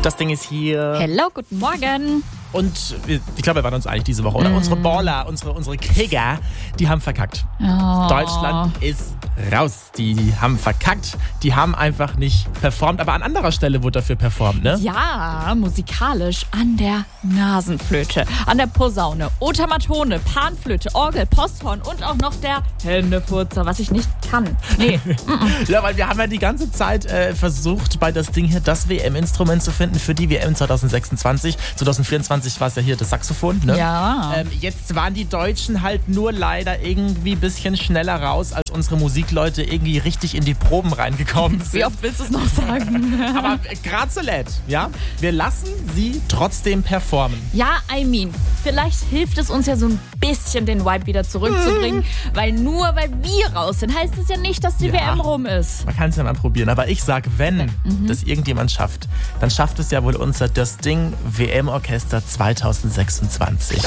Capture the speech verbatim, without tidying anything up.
Das Ding ist hier. Hello, guten Morgen. Und ich glaube, wir waren uns einig diese Woche, oder? Mm. Unsere Baller, unsere, unsere Kicker, die haben verkackt. Oh. Deutschland ist raus. Die, die haben verkackt. Die haben einfach nicht performt. Aber an anderer Stelle wurde dafür performt, ne? Ja, musikalisch an der Nasenflöte, an der Posaune, Otamatone, Panflöte, Orgel, Posthorn und auch noch der Händefurzer, was ich nicht kann. Nee. Ja, weil wir haben ja die ganze Zeit äh, versucht, bei das Ding hier das W M-Instrument zu finden für die W M zwanzig sechsundzwanzig. zwanzig vierundzwanzig war es ja hier das Saxophon, ne? Ja. Ähm, jetzt waren die Deutschen halt nur leider irgendwie ein bisschen schneller raus, als unsere Musikleute irgendwie richtig in die Proben reingekommen sind. Wie oft willst du es noch sagen? Aber gratulät, ja? Wir lassen sie trotzdem performen. Ja, I mean, vielleicht hilft es uns ja so ein bisschen, den Vibe wieder zurückzubringen, mhm. weil nur weil wir raus sind, heißt es ja nicht, dass die ja. W M rum ist. Man kann es ja mal probieren, aber ich sag, wenn mhm. das irgendjemand schafft, dann schafft es ja wohl unser Das Ding W M-Orchester zwanzig sechsundzwanzig.